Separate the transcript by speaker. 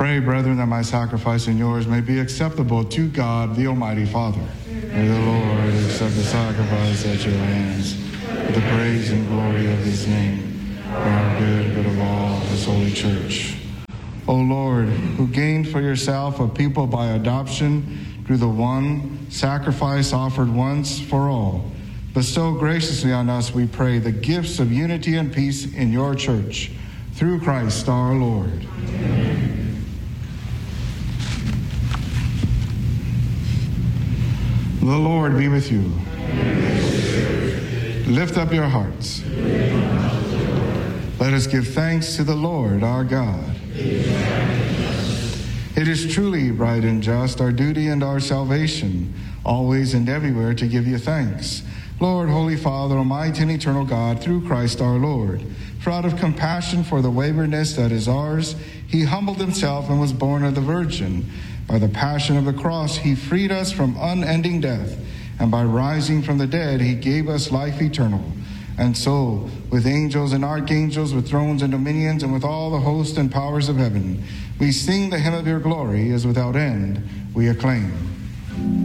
Speaker 1: Pray, brethren, that my sacrifice and yours may be acceptable to God, the Almighty Father. May the Lord accept the sacrifice at your hands, for the praise and glory of his name, for our good of all his holy church. O Lord, who gained for yourself a people by adoption through the one sacrifice offered once for all, bestow graciously on us, we pray, the gifts of unity and peace in your church, through Christ our Lord. Amen. The Lord be with you. Lift up your hearts. Let us give thanks to the Lord our God. It is truly right and just, our duty and our salvation, always and everywhere to give you thanks, Lord, Holy Father, Almighty and eternal God, through Christ our Lord. For out of compassion for the waywardness that is ours, he humbled himself and was born of the Virgin. By the passion of the cross, he freed us from unending death, and by rising from the dead, he gave us life eternal. And so, with angels and archangels, with thrones and dominions, and with all the hosts and powers of heaven, we sing the hymn of your glory as without end we acclaim.